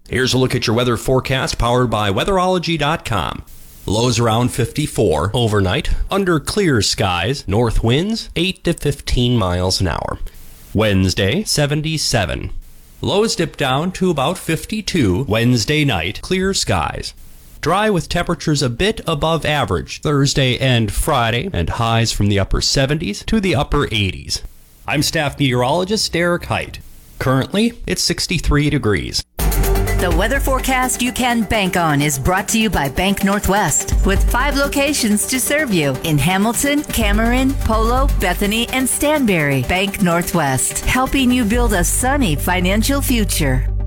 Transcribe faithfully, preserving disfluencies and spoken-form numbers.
Here's a look at your weather forecast powered by weatherology dot com. Lows around fifty-four overnight, under clear skies, north winds eight to fifteen miles an hour. Wednesday, seventy-seven. Lows dip down to about fifty-two Wednesday night, clear skies. Dry with temperatures a bit above average Thursday and Friday, and highs from the upper seventies to the upper eighties. I'm staff meteorologist Derek Height. Currently, it's sixty-three degrees. The weather forecast you can bank on is brought to you by Bank Northwest, with five locations to serve you in Hamilton, Cameron, Polo, Bethany, and Stanberry. Bank Northwest, helping you build a sunny financial future.